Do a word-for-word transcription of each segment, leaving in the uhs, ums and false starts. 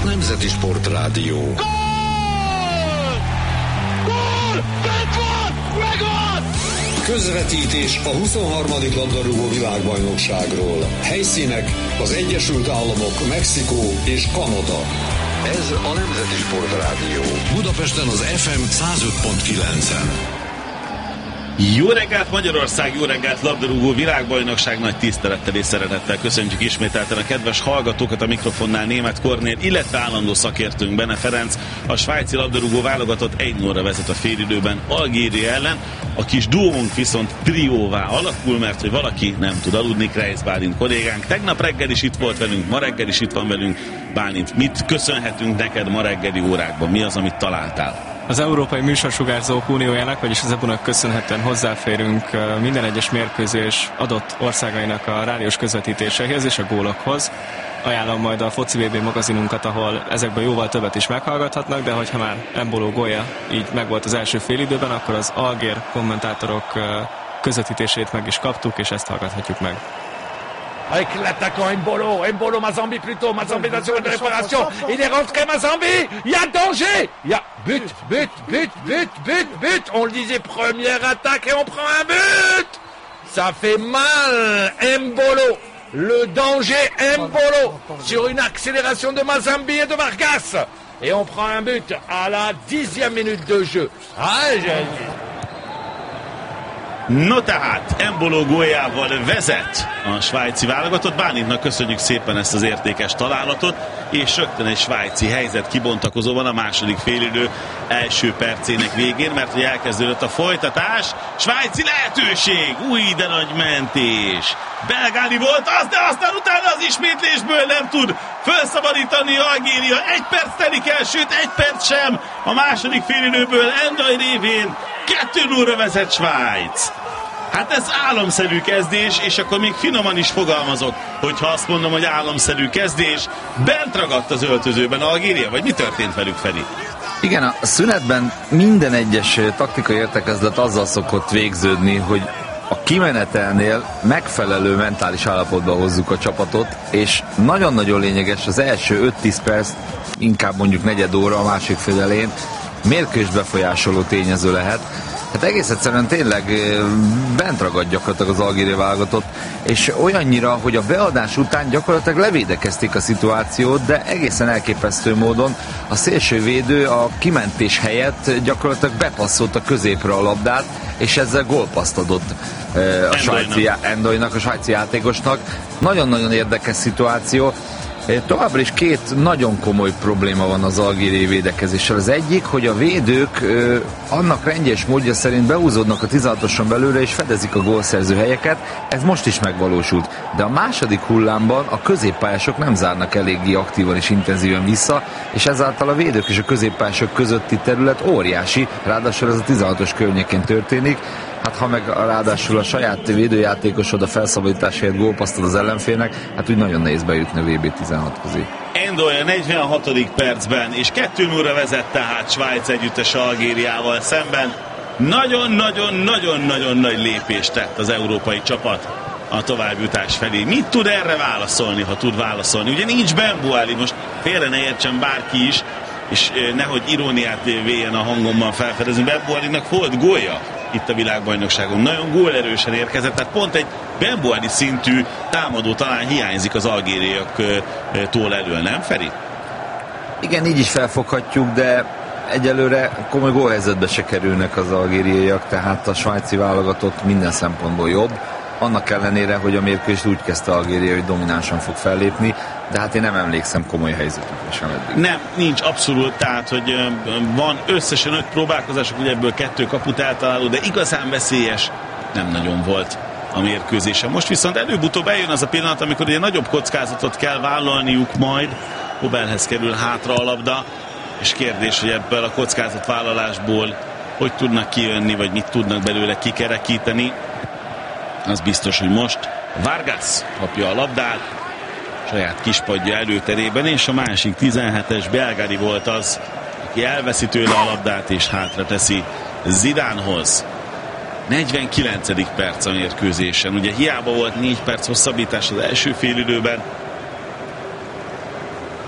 Nemzeti Sportrádió. Gól! Gól! Megvan! Megvan! Közvetítés a huszonharmadik labdarúgó világbajnokságról. Helyszínek az Egyesült Államok, Mexikó és Kanada. Ez a Nemzeti Sportrádió. Budapesten az ef em száz öt pont kilencen. Jó reggelt Magyarország, jó reggelt labdarúgó világbajnokság, nagy tisztelettel és szeretettel köszöntjük ismételten a kedves hallgatókat, a mikrofonnál Németh Kornél, illetve állandó szakértőnk Bene Ferenc. A svájci labdarúgó válogatott egy nullra vezet a félidőben Algéria ellen, a kis duónk viszont trióvá alakul, mert hogy valaki nem tud aludni, Kreisz Bálint kollégánk. Tegnap reggel is itt volt velünk, ma reggel is itt van velünk. Bálint, mit köszönhetünk neked ma reggeli órákban? Mi az, amit találtál? Az Európai Műsorsugárzók Uniójának, vagyis az e bu-nak köszönhetően hozzáférünk minden egyes mérkőzés adott országainak a rádiós közvetítéséhez és a gólokhoz. Ajánlom majd a Foci vé bé magazinunkat, ahol ezekből jóval többet is meghallgathatnak, de hogyha már Embolo gólja így megvolt az első félidőben, akkor az algér kommentátorok közvetítését meg is kaptuk, és ezt hallgathatjuk meg. Avec l'attaquant Embolo, Embolo Mazambi plutôt, Mazambi dans une réparation, il est rentré Mazambi, il y a danger, il y a but, but, but, but, but, but, on le disait première attaque et on prend un but, ça fait mal, Embolo, le danger Embolo, sur une accélération de Mazambi et de Vargas, et on prend un but à la dixième minute de jeu. Ah, j'ai... No tehát, Embolo góljával vezet a svájci válogatott. Bálintnak köszönjük szépen ezt az értékes találatot, és rögtön egy svájci helyzet kibontakozó van a második félidő első percének végén, mert hogy elkezdődött a folytatás. Svájci lehetőség, új de nagy mentés. Belgáni volt az, de aztán utána az ismétlésből nem tud felszabadítani Algéria. Egy perc telik el, sőt egy perc sem. A második félidőből Endai révén kettő nullra vezet Svájc. Hát ez álomszerű kezdés, és akkor még finoman is fogalmazok, hogyha azt mondom, hogy álomszerű kezdés. Bent ragadt az öltözőben Algéria, vagy mi történt velük, Feri? Igen, a szünetben minden egyes taktikai értekezlet azzal szokott végződni, hogy a kimenetelnél megfelelő mentális állapotba hozzuk a csapatot, és nagyon-nagyon lényeges az első öt-tíz perc, inkább mondjuk negyed óra a másik fél elején, mérkőzés befolyásoló tényező lehet. Hát egész egyszerűen tényleg bent ragad gyakorlatilag az algéria válogatott, és olyannyira, hogy a beadás után gyakorlatilag levédekezték a szituációt, de egészen elképesztő módon a szélsővédő a kimentés helyett gyakorlatilag bepasszolt a középre a labdát, és ezzel gólpasszt adott a svájci, Endoinak, a svájci játékosnak. Nagyon-nagyon érdekes szituáció. Továbbra is két nagyon komoly probléma van az algériai védekezéssel. Az egyik, hogy a védők ö, annak rendjes módja szerint behúzódnak a tizenhatoson belőle és fedezik a gólszerző helyeket. Ez most is megvalósult. De a második hullámban a középpályások nem zárnak eléggé aktívan és intenzíven vissza, és ezáltal a védők és a középpályások közötti terület óriási, ráadásul ez a tizenhatos környékén történik. Hát ha meg ráadásul a saját védőjátékosod a felszabadítás helyett gólpasztod az ellenfélnek, hát úgy nagyon nehéz bejutni a vé bé tizenhat közé. Endoi a negyvenhatodik percben, és kettő nullra vezet tehát Svájc együttes Algériával szemben. Nagyon-nagyon-nagyon-nagyon nagy lépést tett az európai csapat a továbbjutás felé. Mit tud erre válaszolni, ha tud válaszolni? Ugye nincs Ben Bouali, most félre ne értsen bárki is, és nehogy iróniát véljen a hangommal felfedezni. Ben Boualinak volt gólja itt a világbajnokságon. Nagyon gólerősen érkezett, tehát pont egy Ben Bouali szintű támadó talán hiányzik az algériaktól elől, nem Feri? Igen, így is felfoghatjuk, de egyelőre komoly gólhelyzetbe se kerülnek az algériaiak, tehát a svájci válogatott minden szempontból jobb. Annak ellenére, hogy a mérkőzést úgy kezdte Algéria, hogy dominánsan fog fellépni, de hát én nem emlékszem komoly helyzetükre sem eddig. Nem, nincs abszolút, tehát, hogy van összesen öt próbálkozások, ugye ebből kettő kaput eltaláló, de igazán veszélyes nem nagyon volt a mérkőzésen. Most viszont előbb-utóbb eljön az a pillanat, amikor ugye nagyobb kockázatot kell vállalniuk majd, Hobelhez kerül hátra a labda, és kérdés, hogy ebből a kockázatvállalásból hogy tudnak kijönni, vagy mit tudnak belőle kikerekíteni. Az biztos, hogy most Vargas kapja a labdát saját kispadja előterében, és a másik tizenhetes Belgáni volt az, aki elveszi tőle a labdát és hátra teszi Zidánhoz. negyvenkilencedik perc a mérkőzésen. Ugye hiába volt négy perc hosszabbítás az első félidőben.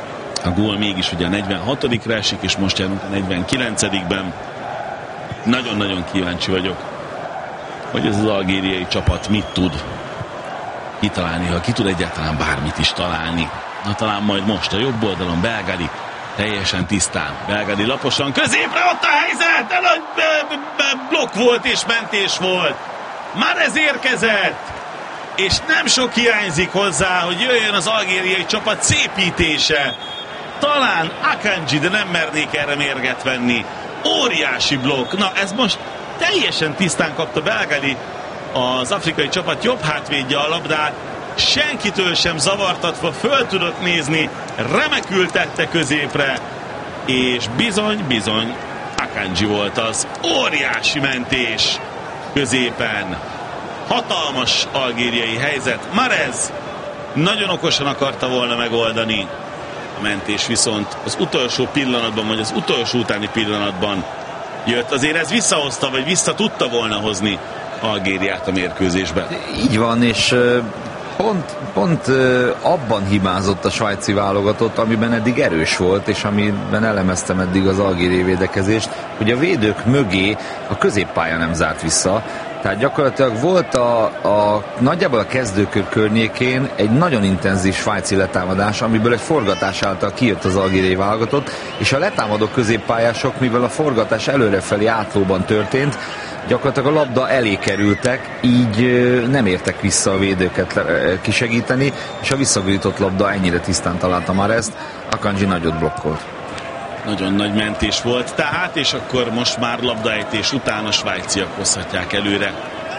A gól mégis ugye a negyvenhatodikra esik, és most járunk a negyvenkilencedikben. Nagyon-nagyon kíváncsi vagyok, hogy ez az algériai csapat mit tud kitalálni, ha ki tud egyáltalán bármit is találni. Na talán majd most a jobb oldalon Belgadi teljesen tisztán. Belgadi laposan középre, ott a helyzet, de nagy blokk volt és mentés volt. Már ez érkezett, és nem sok hiányzik hozzá, hogy jöjjön az algériai csapat szépítése. Talán Akanji, de nem mernék erre mérget venni. Óriási blokk. Na ez most teljesen tisztán kapta Belgadi, az afrikai csapat jobb hátvédje a labdát, senkitől sem zavartatva föl tudott nézni, remekül tette középre, és bizony, bizony Akanji volt az. Óriási mentés középen. Hatalmas algériai helyzet. Marez nagyon okosan akarta volna megoldani. A mentés viszont az utolsó pillanatban, vagy az utolsó utáni pillanatban jött. Azért ez visszahozta, vagy vissza tudta volna hozni Algériát a mérkőzésbe. Így van, és pont, pont abban hibázott a svájci válogatott, amiben eddig erős volt, és amiben elemeztem eddig az algériai védekezést, hogy a védők mögé a középpálya nem zárt vissza. Tehát gyakorlatilag volt a, a nagyjából a kezdőkör környékén egy nagyon intenzív svájci letámadás, amiből egy forgatás által kijött az algériai válogatott, és a letámadó középpályások, mivel a forgatás előrefelé átlóban történt, gyakorlatilag a labda elé kerültek, így nem értek vissza a védőket kisegíteni, és a visszagurított labda ennyire tisztán találta már ezt, Akanji nagyot blokkolt. Nagyon nagy mentés volt tehát, és akkor most már labdaejtés után a svájciak hozhatják előre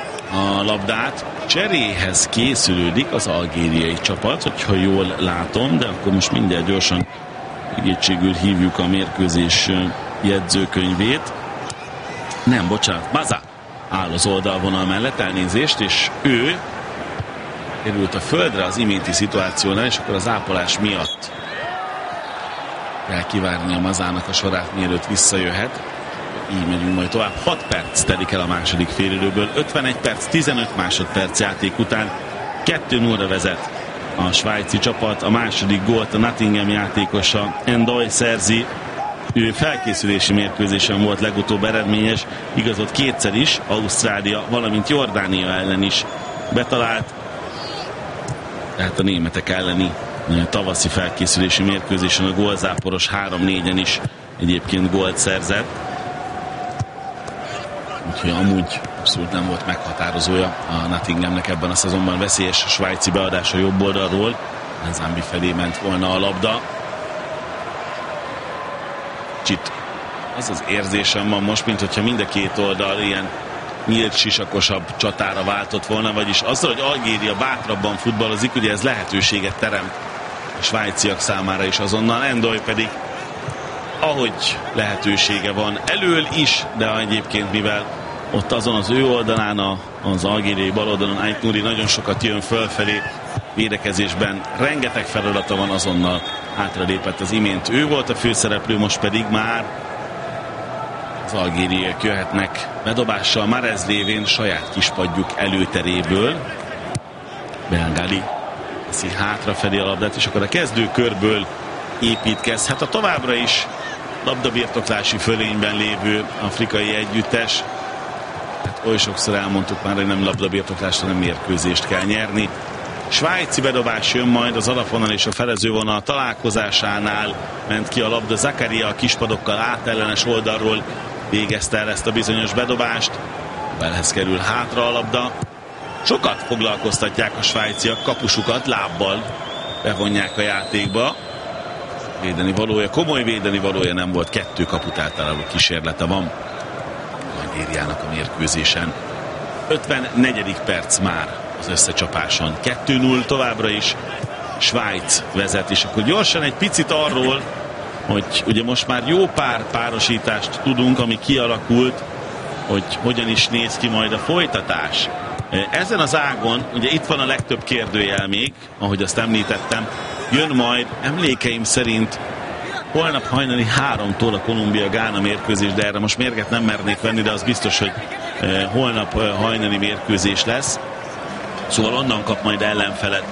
a labdát. Cseréhez készülődik az algériai csapat, hogyha jól látom, de akkor most mindjárt gyorsan segítségül hívjuk a mérkőzés jegyzőkönyvét. Nem, bocsánat, Maza áll az oldalvonal mellett, elnézést, és ő került a földre az iménti szituációnál, és akkor az ápolás miatt kell kivárni a Mazának a sorát, mielőtt visszajöhet. Így megyünk majd tovább. hat perc telik el a második félidőből. ötvenegy perc, tizenöt másodperc játék után kettő nullra vezet a svájci csapat. A második gólt a Nottingham játékosa Ndoye szerzi. Ő felkészülési mérkőzésen volt legutóbb eredményes, igazolt kétszer is, Ausztrália, valamint Jordánia ellen is betalált. Tehát a németek elleni tavaszi felkészülési mérkőzésen a gólzáporos három négyen is egyébként gólt szerzett. Úgyhogy amúgy abszolút nem volt meghatározója a Nottinghamnek ebben a szezonban. Veszélyes a svájci beadás a jobb oldalról. Nzambi felé ment volna a labda. Kicsit az az érzésem van most, mint hogyha mind a két oldal ilyen nyílt sisakosabb csatára váltott volna, vagyis azzal, hogy Algéria bátrabban futballozik, ugye ez lehetőséget teremt a svájciak számára is azonnal. Ndoye pedig ahogy lehetősége van elől is, de egyébként mivel ott azon az ő oldalán, az algériai bal oldalon Ait Nouri nagyon sokat jön fölfelé védekezésben, rengeteg feladata van, azonnal hátralépett az imént. Ő volt a főszereplő, most pedig már az algériaiak jöhetnek bedobással Marez lévén saját kispadjuk előteréből. Belgadi teszi hátrafelé a labdát, és akkor a kezdőkörből építkezhet a továbbra is labdabirtoklási fölényben lévő afrikai együttes. Hát oly sokszor elmondtuk már, hogy nem labdabirtoklásra, hanem mérkőzést kell nyerni. Svájci bedobás jön majd az alapvonal és a felezővonal találkozásánál. Ment ki a labda, Zakaria a kispadokkal átellenes oldalról végezte el ezt a bizonyos bedobást. Belhez kerül hátra a labda. Sokat foglalkoztatják a svájciak kapusukat, lábbal bevonják a játékba. Védeni valója, komoly védeni valója nem volt, kettő kaput általában kísérlete van Algériának a mérkőzésen. ötvennegyedik perc már az összecsapáson. kettő null továbbra is Svájc vezet, és akkor gyorsan egy picit arról, hogy ugye most már jó pár párosítást tudunk, ami kialakult, hogy hogyan is néz ki majd a folytatás. Ezen az ágon, ugye itt van a legtöbb kérdőjel még, ahogy azt említettem, jön majd emlékeim szerint holnap hajnali háromtól a Kolumbia-Gána mérkőzés, de erre most mérget nem mernék venni, de az biztos, hogy holnap hajnali mérkőzés lesz. Szóval onnan kap majd ellenfelet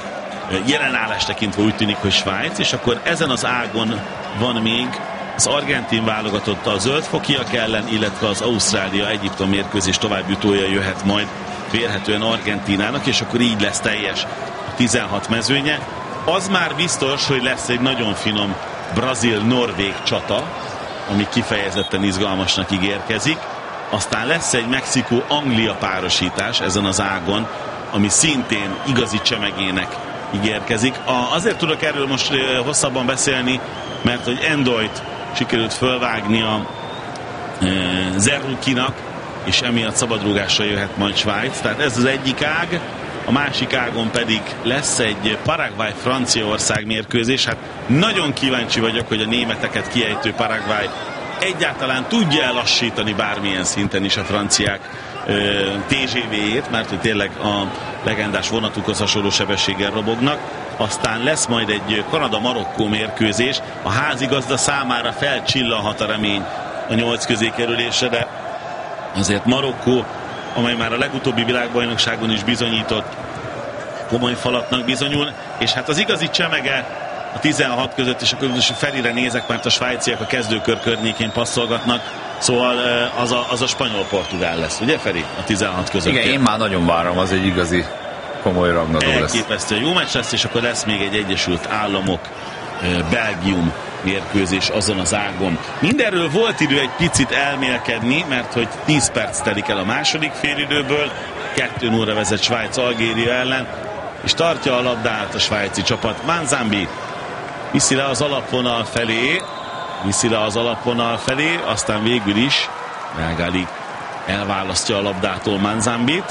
jelenállás tekintve úgy tűnik, hogy Svájc, és akkor ezen az ágon van még az argentin válogatott a zöldfokiak ellen, illetve az Ausztrália-Egyiptom mérkőzés továbbjutója jöhet majd vélhetően Argentínának, és akkor így lesz teljes a tizenhat mezőnye. Az már biztos, hogy lesz egy nagyon finom brazil-norvég csata, ami kifejezetten izgalmasnak ígérkezik. Aztán lesz egy Mexikó-Anglia párosítás ezen az ágon, ami szintén igazi csemegének ígérkezik. A, azért tudok erről most hosszabban beszélni, mert hogy Endoyt sikerült fölvágni a e, Zerrukinak, és emiatt szabadrúgásra jöhet majd Svájc. Tehát ez az egyik ág, a másik ágon pedig lesz egy Paraguay-Franciaország mérkőzés. Hát nagyon kíváncsi vagyok, hogy a németeket kiejtő Paraguay egyáltalán tudja elassítani bármilyen szinten is a franciák té gé vé-jét, mert hogy tényleg a legendás vonatukhoz hasonló sebességgel robognak. Aztán lesz majd egy Kanada-Marokkó mérkőzés. A házigazda számára felcsillanhat a remény a nyolc közé kerülésre, de azért Marokkó, amely már a legutóbbi világbajnokságon is bizonyított, komoly falatnak bizonyul, és hát az igazi csemege a tizenhat között, és akkor Ferire nézek, mert a svájciak a kezdőkör környékén passzolgatnak, szóval az a, az a spanyol-portugál lesz, ugye Feri? A tizenhat között. Igen, én már nagyon várom, az egy igazi komoly ragadó lesz. Elképesztő jó meccs lesz, és akkor lesz még egy Egyesült Államok Belgium mérkőzés azon az ágon. Mindenről volt idő egy picit elmélkedni, mert hogy tíz perc telik el a második félidőből, kettő nulla vezet Svájc Algéria ellen, és tartja a labdát a svájci csapat. Manzambi viszi le az alapvonal felé, viszi le az alapvonal felé, aztán végül is Belgali elválasztja a labdától Manzambit.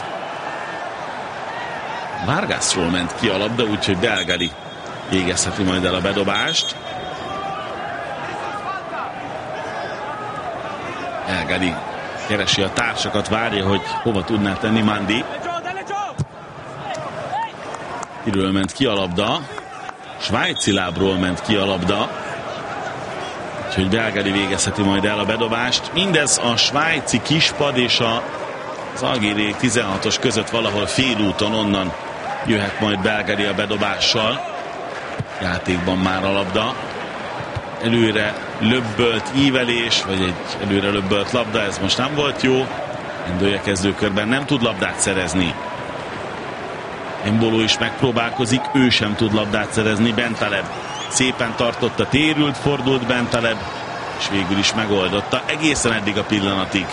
Vargasról ment ki a labda, úgyhogy Belgali végezheti majd el a bedobást. Belgali keresi a társakat, várja, hogy hova tudná tenni Mandi. Iről ment ki a labda. Svájci lábról ment ki a labda. Úgyhogy Belgali végezheti majd el a bedobást. Mindez a svájci kispad és a, az algériai tizenhatos között valahol félúton, onnan jöhet majd Belgali a bedobással. Játékban már a labda. Előre löbbölt ívelés, vagy egy előre löbbölt labda, ez most nem volt jó. Endője kezdőkörben nem tud labdát szerezni. Embolo is megpróbálkozik, ő sem tud labdát szerezni. Bentaleb szépen tartotta, térült, fordult Bentaleb, és végül is megoldotta egészen eddig a pillanatig.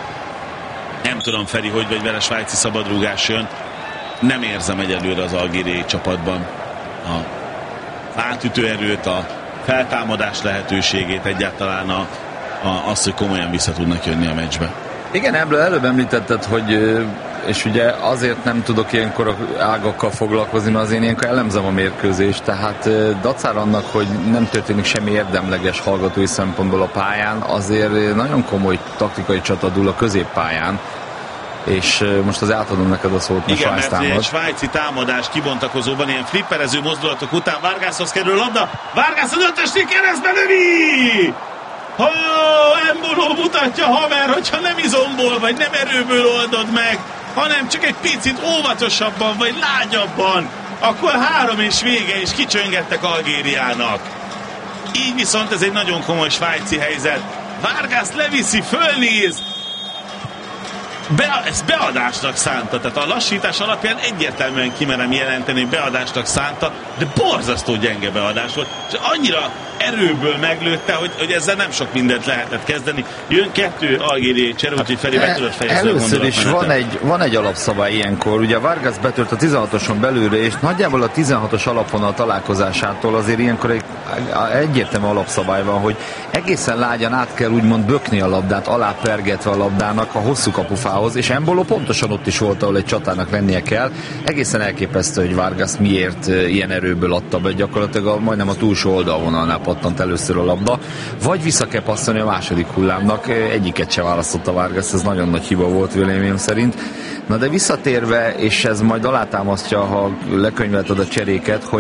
Nem tudom, Feri, hogy vagy vele svájci szabadrúgás jön. Nem érzem egyelőre az algériai csapatban a átütő erőt, a feltámadás lehetőségét, egyáltalán a, a, azt, hogy komolyan vissza tudnak jönni a meccsbe. Igen, ebből előbb említetted, hogy és ugye azért nem tudok ilyenkor ágakkal foglalkozni, mert azért ilyenkor elemzem a mérkőzést, tehát dacára annak, hogy nem történik semmi érdemleges hallgatói szempontból a pályán, azért nagyon komoly taktikai csata dúl a középpályán, és most az átadom neked a szót, igen, mert támad. Egy svájci támadás kibontakozóban, ilyen flipperező mozdulatok után Vargashoz kerül labda, Vargas az ötösnél keresztbe lövi! Ha Embolo mutatja haver, hogyha nem izomból, vagy nem erőből oldod meg, hanem csak egy picit óvatosabban, vagy lágyabban, akkor három és vége, és kicsöngettek Algériának. Így viszont ez egy nagyon komoly svájci helyzet. Vargas leviszi, fölnéz, Be, ez beadásnak szánta, tehát a lassítás alapján egyértelműen kimerem jelenteni, hogy beadásnak szánta, de borzasztó gyenge beadás volt, és annyira erőből meglőtte, hogy, hogy ezzel nem sok mindent lehetett kezdeni. Jön kettő algériai csere, úgyhogy Feri be tudod fejezni. Először is van egy, van egy alapszabály ilyenkor, ugye Vargas betört a tizenhatoson belőle, és nagyjából a tizenhatos alapvonal találkozásától azért ilyenkor egy egyértelmű alapszabály van, hogy egészen lágyan át kell úgymond bökni a labdát, alápergetve a labdának a hosszú kapufához, és Embolo pontosan ott is volt, ahol egy csatának lennie kell. Egészen elképesztő, hogy Vargas miért ilyen erőből adta be, gyakorlatilag a, majdnem a túlsó oldalvonalnál pattant először a labda, vagy vissza kell passzolni a második hullámnak, egyiket se választotta Vargas, ez nagyon nagy hiba volt véleményem szerint. Na de visszatérve, és ez majd alátámasztja, ha lekönyvelted a cseréket, hogy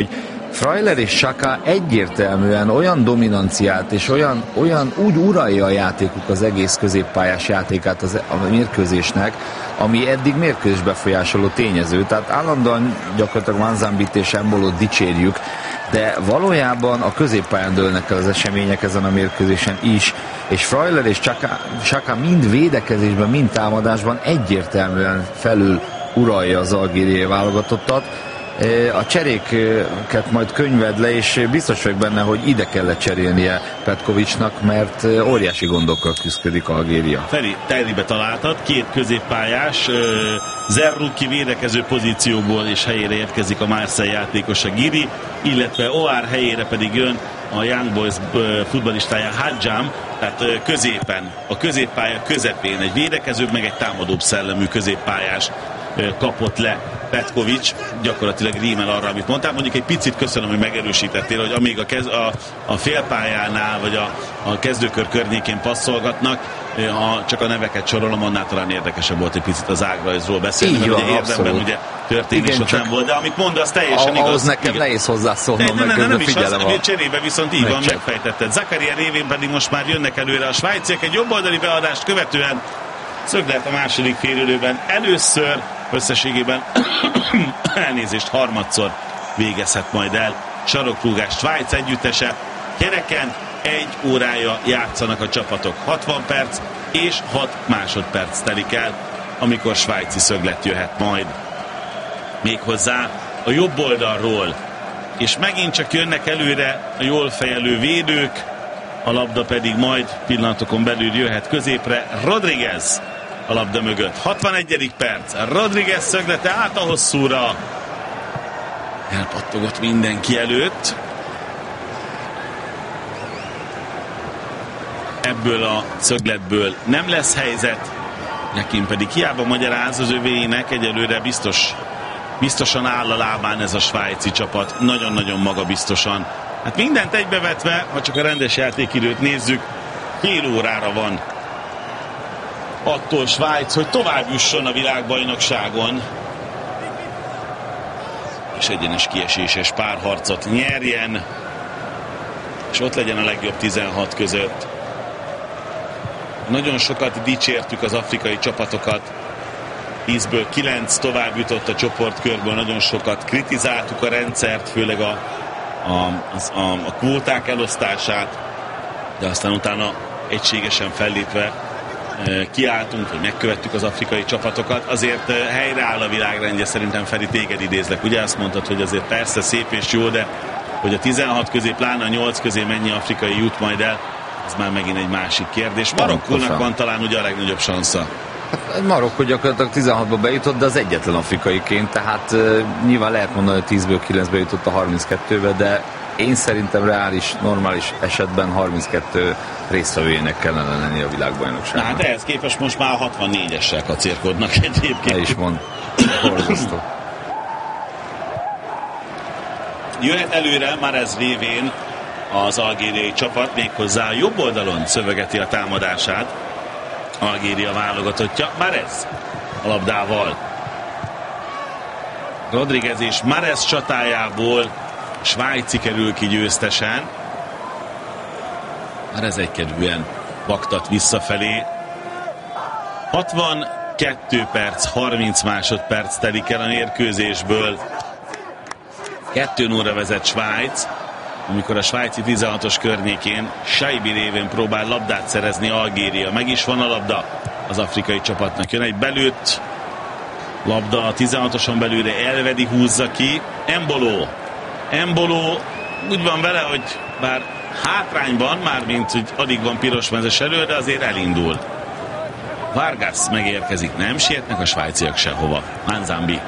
Freuler és Xhaka egyértelműen olyan dominanciát és olyan, olyan úgy uralja a játékuk az egész középpályás játékát az, a mérkőzésnek, ami eddig mérkőzés befolyásoló tényező. Tehát állandóan gyakorlatilag Manzambit és Embolót dicsérjük, de valójában a középpályán dőlnek el az események ezen a mérkőzésen is, és Freuler és Xhaka, Xhaka mind védekezésben, mind támadásban egyértelműen felül uralja az algériai válogatottat. A cseréket majd könyved le, és biztos vagyok benne, hogy ide kellett cserélnie Petkovicsnak, mert óriási gondokkal küzdik Algéria. Feri, telibe találtad, két középpályás, Zerruki védekező pozícióból és helyére érkezik a Marseille játékosa Giri, illetve Oár helyére pedig jön a Young Boys futballistája Hadjam, tehát középen, a középpálya közepén egy védekezőbb, meg egy támadóbb szellemű középpályás kapott le Petkovics, gyakorlatilag rímel arra, amit mondtál. Mondjuk egy picit köszönöm, hogy megerősítettél, hogy amíg a, kez, a, a félpályánál, vagy a, a kezdőkör környékén passzolgatnak, ha csak a neveket sorolom, annál talán érdekesebb volt egy picit az ágrajzról beszélni, mert ugye érdemben ugye történés ott nem volt, de amit mondasz, teljesen a, igaz. Ahhoz nekem igen. Nehéz hozzászólnom, ne, ne, ne, nem is az, a... cserébe viszont így van, megfejtetted. Zakaria révén pedig most már jönnek előre a svájciak, egy jobboldali beadást követően Szöglet a második félidőben először összességében elnézést harmadszor végezhet majd el sarokrúgás Svájc együttese. Kereken egy órája játszanak a csapatok. hatvan perc és hat másodperc telik el, amikor svájci szöglet jöhet majd. Méghozzá a jobb oldalról. És megint csak jönnek előre a jól fejelő védők, a labda pedig majd pillanatokon belül jöhet középre. Rodriguez a labda mögött. hatvanegyedik perc. Rodriguez szöglete át a hosszúra. Elpattogott mindenki előtt. Ebből a szögletből nem lesz helyzet. Nekin pedig hiába magyaráz az övéinek, egyelőre biztos, biztosan áll a lábán ez a svájci csapat. Nagyon-nagyon magabiztosan. Hát mindent egybevetve, ha csak a rendes játékidőt nézzük, fél órára van attól Svájc, hogy tovább jusson a világbajnokságon, és egyenes kieséses párharcot nyerjen, és ott legyen a legjobb tizenhat között. Nagyon sokat dicsértük az afrikai csapatokat, tízből kilenc tovább jutott a csoportkörből, nagyon sokat kritizáltuk a rendszert, főleg a, a, a, a kvóták elosztását, de aztán utána egységesen fellépve kiálltunk, hogy megkövettük az afrikai csapatokat, azért helyreáll a világrendje, szerintem Feri, téged idézlek. Ugye azt mondtad, hogy azért persze szép és jó, de hogy a tizenhat közé, pláne a nyolc közé mennyi afrikai jut majd el, ez már megint egy másik kérdés. Marokkónak van talán ugye a legnagyobb sansza. Hát Marokkó gyakorlatilag tizenhatba bejutott, de az egyetlen afrikaiként, tehát uh, nyilván lehet mondani, hogy tízből kilencbe jutott a harminckettőbe, de én szerintem reális, normális esetben harminckettő résztvevőjének kellene lenni a világbajnokságban. Hát ehhez képest most már hatvannégyessel kacérkodnak egyébként. Ne is mond. Borzasztó. Jöhet előre már ez révén az algériai csapat, méghozzá a jobb oldalon szövegeti a támadását. Algéria válogatottja. Mahrez a labdával. Rodriguez és Mahrez csatájából svájci kerül ki győztesen. Mahrez egykedvűen baktat visszafelé. hatvankettő perc, harminc másodperc telik el a mérkőzésből. Kettő óra vezet Svájc, amikor a svájci tizenhatos környékén Saibi révén próbál labdát szerezni Algéria. Meg is van a labda az afrikai csapatnak. Jön egy belőtt labda a tizenhatoson belülre, Elvedi húzza ki. Emboló. Emboló úgy van vele, hogy bár hátrányban, mármint hogy addig van pirosmezes elő, de azért elindul. Vargas megérkezik, nem sietnek a svájciak sehova. Manzambi.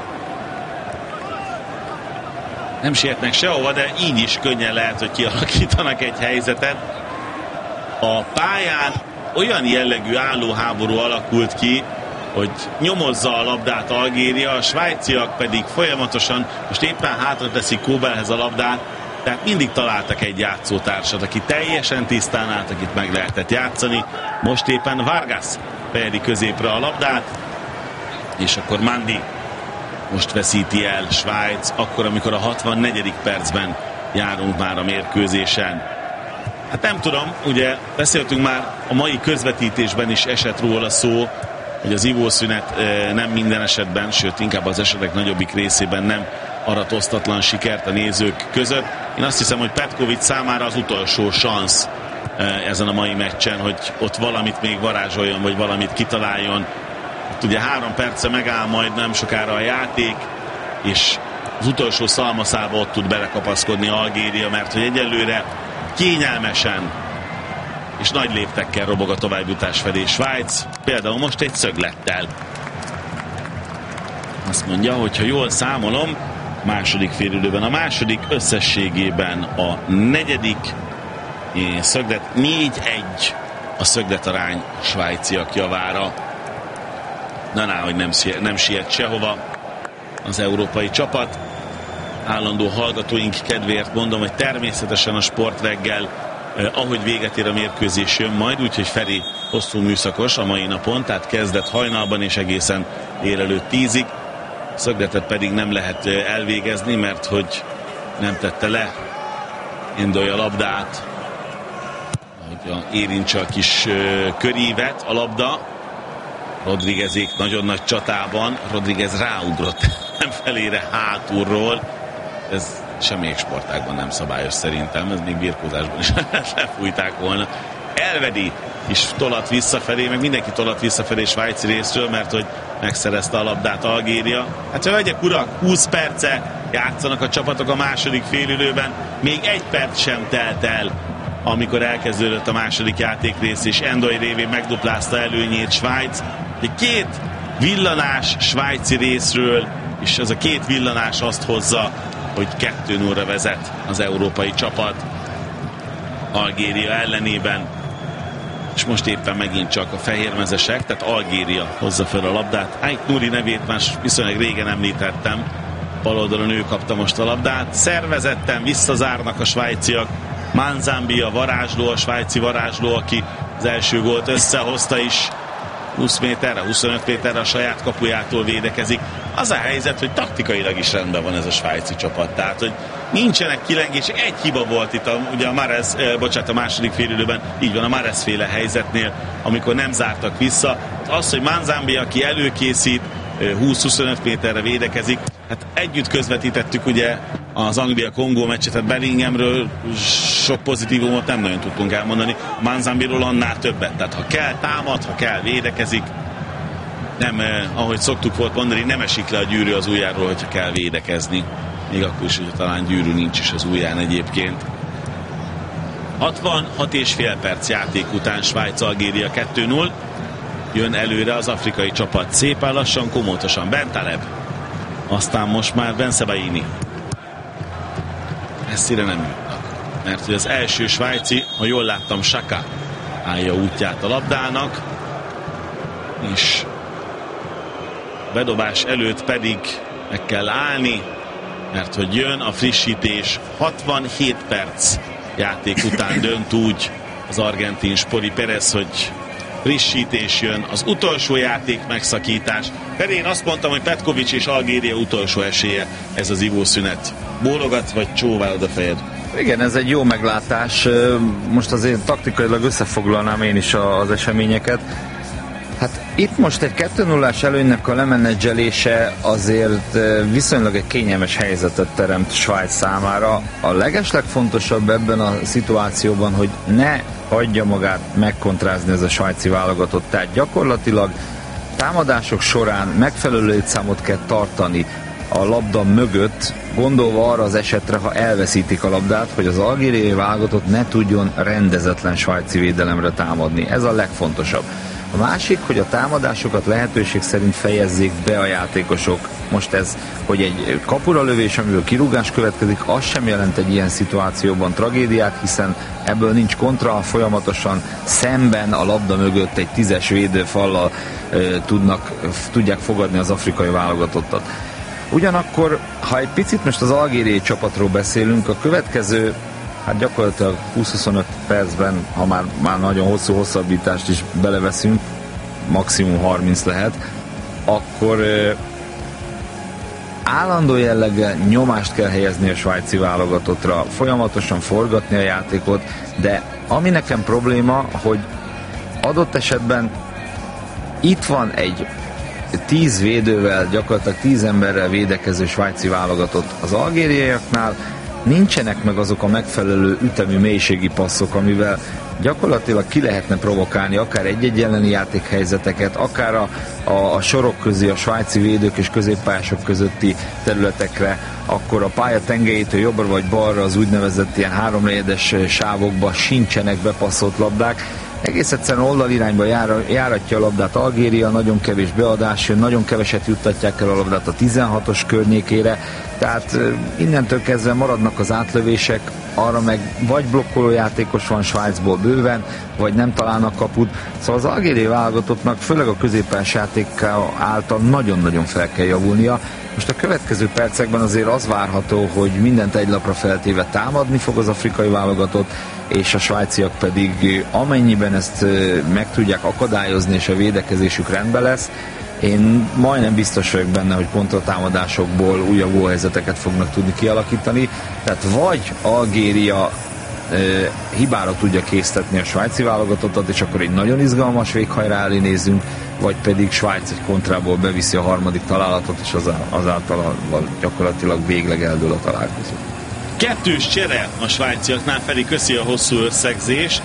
Nem sietnek sehova, de így is könnyen lehet, hogy kialakítanak egy helyzetet. A pályán olyan jellegű állóháború alakult ki, hogy nyomozza a labdát Algéria, a svájciak pedig folyamatosan, most éppen hátra teszik Kóbelhez a labdát, tehát mindig találtak egy játszótársat, aki teljesen tisztán állt, akit meg lehetett játszani. Most éppen Vargas fejeli középre a labdát, és akkor Mandi most veszíti el Svájc, akkor, amikor a hatvannegyedik percben járunk már a mérkőzésen. Hát nem tudom, ugye beszéltünk már, a mai közvetítésben is esett róla szó, hogy az ivószünet nem minden esetben, sőt inkább az esetek nagyobbik részében nem arat osztatlan sikert a nézők között. Én azt hiszem, hogy Petković számára az utolsó szansz ezen a mai meccsen, hogy ott valamit még varázsoljon, vagy valamit kitaláljon. Ott ugye három perce megáll majd nem sokára a játék, és az utolsó szalmaszába ott tud belekapaszkodni Algéria, mert hogy egyelőre kényelmesen és nagy léptekkel robog a továbbjutás felé Svájc, például most egy szöglettel. Azt mondja, hogy ha jól számolom, második félidőben, a második összességében a negyedik szöglet négy egy a szögletarány a svájciak javára. Na, ná, hogy nem, nem siet sehova az európai csapat. Állandó hallgatóink kedvéért mondom, hogy természetesen a Sportreggel eh, ahogy véget ér a mérkőzés jön majd, úgyhogy Feri hosszú műszakos a mai napon, tehát kezdett hajnalban és egészen délelőtt tízig. Szögletet pedig nem lehet eh, elvégezni, mert hogy nem tette le Endoi a labdát, hogy a, érintse a kis eh, körívet a labda. Rodriguezék nagyon nagy csatában, Rodriguez ráugrott nem felére hátulról. Ez semmelyik sportágban nem szabályos szerintem, ez még birkózásban is lefújták volna. Elvedi is tolat visszafelé, meg mindenki tolat visszafelé svájci részről, mert hogy megszerezte a labdát Algéria. Hát ha vegyek urak, húsz perce játszanak a csapatok a második félidőben, még egy perc sem telt el, amikor elkezdődött a második játékrész, és Endoi révén megduplázta előnyét Svájc. Két villanás svájci részről, és ez a két villanás azt hozza, hogy kettő nullra vezet az európai csapat Algéria ellenében. És most éppen megint csak a fehérmezesek, tehát Algéria hozza fel a labdát. Ait Nouri nevét már viszonylag régen említettem. Bal oldalon ő kapta most a labdát. Szervezetten visszazárnak a svájciak. Manzambi a varázsló, a svájci varázsló, aki az első gólt összehozta is. húsz méterre, huszonöt méterre a saját kapujától védekezik. Az a helyzet, hogy taktikailag is rendben van ez a svájci csapat. Tehát, hogy nincsenek kilengések. Egy hiba volt itt, a, ugye a Mahrez, eh, bocsánat, a második félidőben, így van, a Mahrez féle helyzetnél, amikor nem zártak vissza. Az, hogy Manzambi, aki előkészít, eh, húsz-huszonöt méterre védekezik, hát együtt közvetítettük ugye az Anglia-Kongó meccset, tehát Bellinghamről sok pozitívumot nem nagyon tudtunk elmondani, Manzambiról annál többet, tehát ha kell támad, ha kell védekezik, nem, eh, ahogy szoktuk volt mondani, nem esik le a gyűrű az ujjáról, hogyha kell védekezni, még akkor is, hogyha talán gyűrű nincs is az ujján egyébként. hatvanhat és fél perc játék után Svájc-Algéria kettő null, jön előre az afrikai csapat szépen lassan, komótosan Bentaleb, aztán most már Bensebaini. Messzire nem jutnak, mert hogy az első svájci, ha jól láttam, Xhaka állja útját a labdának, és bedobás előtt pedig meg kell állni, mert hogy jön a frissítés. hatvanhét perc játék után dönt úgy az argentin Spori Perez, hogy frissítés jön, az utolsó játék megszakítás. Pedig én azt mondtam, hogy Petković és Algéria utolsó esélye ez az ivószünet. Bólogat vagy csóválod a fejed? Igen, ez egy jó meglátás. Most azért taktikailag összefoglalnám én is az eseményeket. Hát itt most egy kettő nullás előnynek a lemenedzselése azért viszonylag egy kényelmes helyzetet teremt Svájc számára. A legeslegfontosabb ebben a szituációban, hogy ne hagyja magát megkontrázni ez a svájci válogatott. Tehát gyakorlatilag támadások során megfelelő létszámot kell tartani a labda mögött, gondolva arra az esetre, ha elveszítik a labdát, hogy az algériai válogatott ne tudjon rendezetlen svájci védelemre támadni. Ez a legfontosabb. A másik, hogy a támadásokat lehetőség szerint fejezzék be a játékosok. Most ez, hogy egy kapura lövés, amiből kirúgás következik, az sem jelent egy ilyen szituációban tragédiát, hiszen ebből nincs kontra, folyamatosan szemben a labda mögött egy tízes védőfallal e, tudnak, tudják fogadni az afrikai válogatottat. Ugyanakkor, ha egy picit most az algériai csapatról beszélünk, a következő, hát gyakorlatilag húsz-huszonöt percben, ha már, már nagyon hosszú hosszabbítást is beleveszünk, maximum harminc lehet, akkor állandó jelleggel nyomást kell helyezni a svájci válogatottra, folyamatosan forgatni a játékot, de ami nekem probléma, hogy adott esetben itt van egy tíz védővel, gyakorlatilag tíz emberrel védekező svájci válogatott. Az algériaiaknál nincsenek meg azok a megfelelő ütemű mélységi passzok, amivel gyakorlatilag ki lehetne provokálni akár egy-egy elleni játékhelyzeteket, akár a, a, a sorok közé, a svájci védők és középpályások közötti területekre, akkor a pálya tengelyétől jobbra vagy balra az úgynevezett ilyen háromnegyedes sávokba sincsenek bepasszolt labdák. Egész egyszerűen oldalirányba jár, járatja a labdát Algéria, nagyon kevés beadás jön, nagyon keveset juttatják el a labdát a tizenhatos környékére, tehát innentől kezdve maradnak az átlövések, arra meg vagy blokkoló játékos van Svájcból bőven, vagy nem találnak kaput. Szóval az algériai válogatottnak, főleg a középpályás játékkal által nagyon-nagyon fel kell javulnia. Most a következő percekben azért az várható, hogy mindent egy lapra feltéve támadni fog az afrikai válogatott, és a svájciak pedig amennyiben ezt meg tudják akadályozni, és a védekezésük rendben lesz, én majdnem biztos vagyok benne, hogy kontratámadásokból újabb gólhelyzeteket fognak tudni kialakítani. Tehát vagy Algéria e, hibára tudja késztetni a svájci válogatottat, és akkor egy nagyon izgalmas véghajrá elé nézzünk, vagy pedig Svájc egy kontrából beviszi a harmadik találatot, és azáltal gyakorlatilag végleg eldől a találkozó. Kettős csere a svájciaknál, Feri, köszi a hosszú összegzést.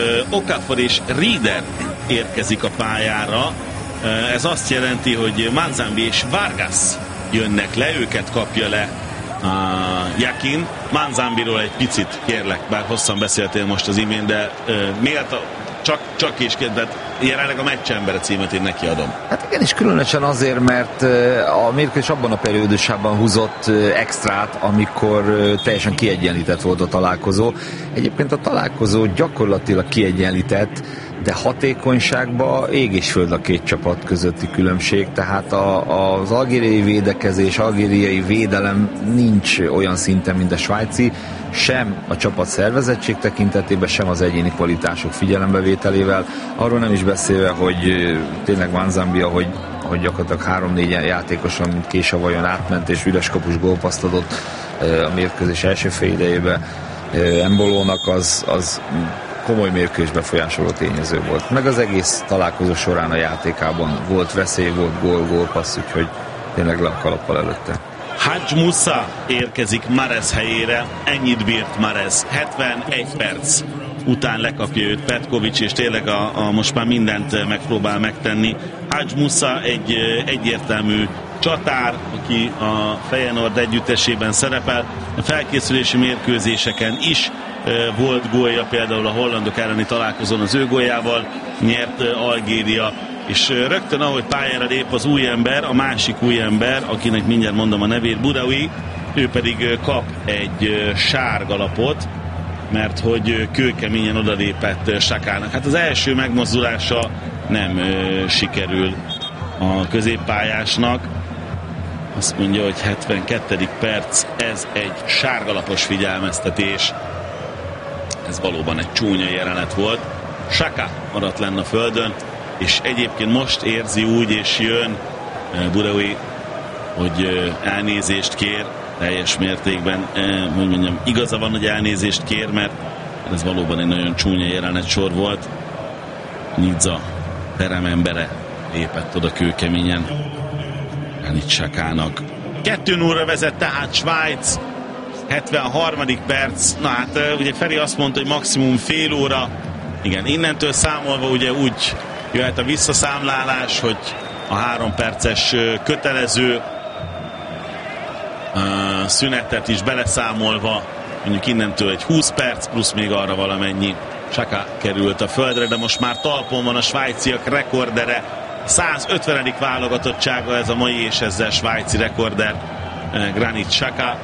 Okafor és Rieder érkezik a pályára. Ez azt jelenti, hogy Manzambi és Vargas jönnek le, őket kapja le a Yakin. Manzambiról egy picit kérlek, bár hosszan beszéltél most az imént, de miért a, csak, csak és kérdezett, jelenleg a meccsember címet én neki adom. Hát igen, és különösen azért, mert a mérkőzés abban a periódusában húzott extrát, amikor teljesen kiegyenlített volt a találkozó. Egyébként a találkozó gyakorlatilag kiegyenlített, de hatékonyságban ég és föld a két csapat közötti különbség, tehát a, az algériai védekezés, algériai védelem nincs olyan szinten, mint a svájci, sem a csapat szervezettség tekintetében, sem az egyéni kvalitások figyelembevételével. Arról nem is beszélve, hogy tényleg Manzambi, hogy, hogy gyakorlatilag három-négy játékosan, mint Késavajon átment és üres kapus gólpasszt adott a mérkőzés első fél idejében Embolónak, az, az komoly mérkőzés befolyásoló tényező volt. Meg az egész találkozó során a játékában volt veszély, volt gól, gólpassz, úgyhogy tényleg le a kalappal előtte. Hadj Musa érkezik Mahrez helyére, ennyit bírt Mahrez. hetvenegy perc után lekapja őt Petkovics, és tényleg a, a most már mindent megpróbál megtenni. Hadj Musa egy egyértelmű csatár, aki a Feyenoord együttesében szerepel. A felkészülési mérkőzéseken is volt gólja, például a hollandok elleni találkozón az ő góljával nyert Algéria, és rögtön ahogy pályára lép az új ember, a másik új ember, akinek mindjárt mondom a nevét, Boudaoui, ő pedig kap egy sárgalapot, mert hogy kőkeményen odalépett Xhakának. Hát az első megmozdulása nem sikerül a középpályásnak. Azt mondja, hogy hetvenkettedik perc, ez egy sárgalapos figyelmeztetés. Ez valóban egy csúnya jelenet volt. Xhaka maradt lenne a földön, és egyébként most érzi úgy, és jön Boudaoui, hogy elnézést kér teljes mértékben. Hogy mondjam, igaza van, hogy elnézést kér, mert ez valóban egy nagyon csúnya jelenet sor volt. Nizza peremembere lépett oda kőkeményen Granit Xhakának. kettő nullra vezet tehát Svájc. hetvenharmadik perc. Na hát ugye Feri azt mondta, hogy maximum fél óra. Igen, innentől számolva ugye úgy jöhet a visszaszámlálás, hogy a három perces kötelező uh, szünetet is beleszámolva, mondjuk innentől egy húsz perc, plusz még arra valamennyi. Xhaka került a földre, de most már talpon van a svájciak rekordere. százötvenedik válogatottsága ez a mai, és ezzel svájci rekorder uh, Granit Xhaka.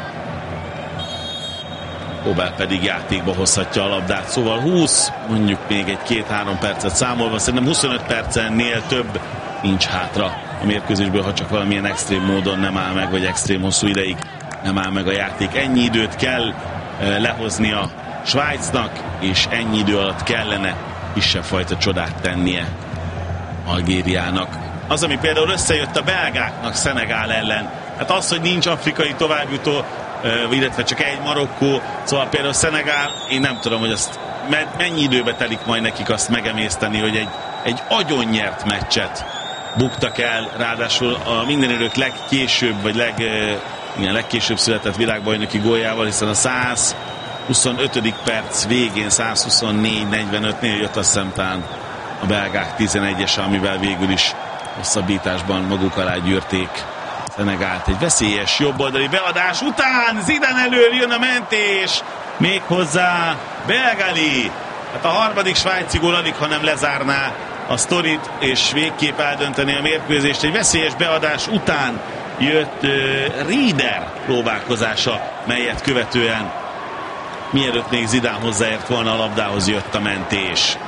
Obel pedig játékba hozhatja a labdát, szóval húsz, mondjuk még egy két-három percet számolva, szerintem huszonöt percennél több nincs hátra a mérkőzésből, ha csak valamilyen extrém módon nem áll meg, vagy extrém hosszú ideig nem áll meg a játék. Ennyi időt kell lehozni a Svájcnak, és ennyi idő alatt kellene kisebb fajta csodát tennie Algériának. Az, ami például összejött a belgáknak Szenegál ellen, Hát az, hogy nincs afrikai továbbjutó, illetve csak egy Marokkó, szóval például Szenegál, én nem tudom, hogy azt mennyi időbe telik majd nekik azt megemészteni, hogy egy, egy agyonnyert meccset buktak el, ráadásul a minden idők legkésőbb, vagy leg, igen, legkésőbb született világbajnoki góljával, hiszen a száz huszonötödik perc végén száz huszonnégy negyvenötnél jött a szempán a belgák tizenegyes, amivel végül is hosszabbításban maguk alá gyűrték Szenegált. Egy veszélyes jobboldali beadás után Zidane elől jön a mentés, méghozzá Belgali. Hát a harmadik svájci gól alig, ha nem lezárná a sztorit, és végképp eldönteni a mérkőzést. Egy veszélyes beadás után jött uh, Rieder próbálkozása, melyet követően mielőtt még Zidane hozzáért volna a labdához, jött a mentés.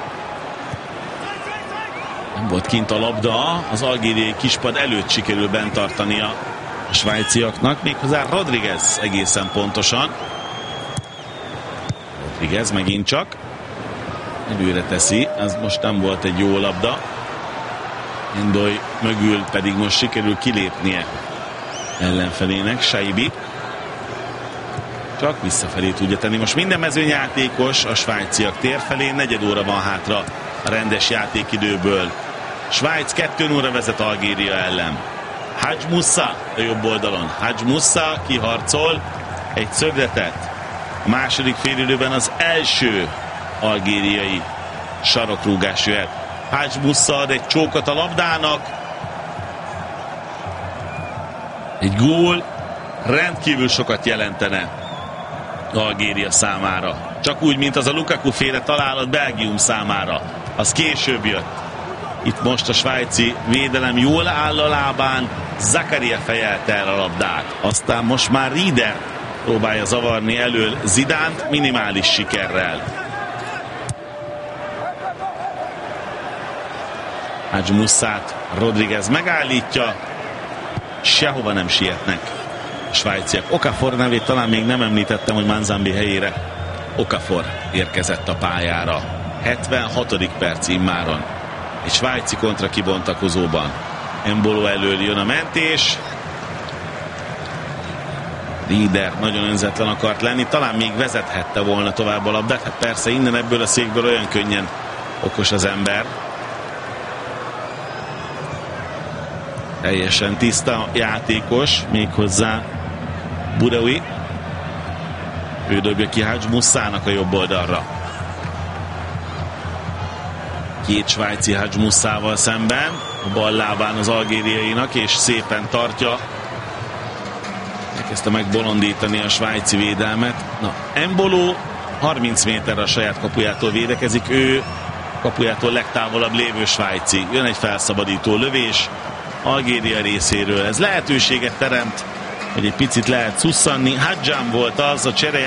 Nem volt kint a labda, az algériai kispad előtt sikerül bent tartania a svájciaknak, méghozzá Rodriguez egészen pontosan. Rodriguez megint csak előre teszi, ez most nem volt egy jó labda. Endoy mögül pedig most sikerül kilépnie ellenfelének, Saibi. Csak visszafelé tudja tenni. Most minden mezőnyjátékos a svájciak tér felé, negyed óra van hátra a rendes játékidőből. Svájc kettő nulla vezet Algéria ellen. Hadj Moussa a jobb oldalon. Hadj Moussa kiharcol egy szögletet. A második félidőben az első algériai sarokrúgás jöhet. Hadj Moussa ad egy csókot a labdának. Egy gól rendkívül sokat jelentene Algéria számára. Csak úgy, mint az a Lukaku féle találat Belgium számára. Az később jött. Itt most a svájci védelem jól áll a lábán, Zakaria fejelte el a labdát. Aztán most már Rieder próbálja zavarni elől Zidánt minimális sikerrel. Hadj Moussát Rodriguez megállítja, sehova nem sietnek a svájciak. Okafor nevét talán még nem említettem, hogy Manzambi helyére Okafor érkezett a pályára. hetvenhatodik perc immáron. Egy svájci kontra kibontakozóban. Embolo elől jön a mentés. Rieder nagyon önzetlen akart lenni, talán még vezethette volna tovább a labdát. Hát persze innen ebből a székből olyan könnyen okos az ember. Teljesen tiszta játékos, méghozzá Boudaoui. Ő dobja ki Hadj Moussának a jobb oldalra. Két svájci Hadj Moussával szemben, a bal lábán az algériainak, és szépen tartja. Elkezdte megbolondítani a svájci védelmet. Na, Embolo harminc méterre a saját kapujától védekezik, ő kapujától legtávolabb lévő svájci. Jön egy felszabadító lövés Algéria részéről. Ez lehetőséget teremt, hogy egy picit lehet szusszanni. Hadjam volt az, a csere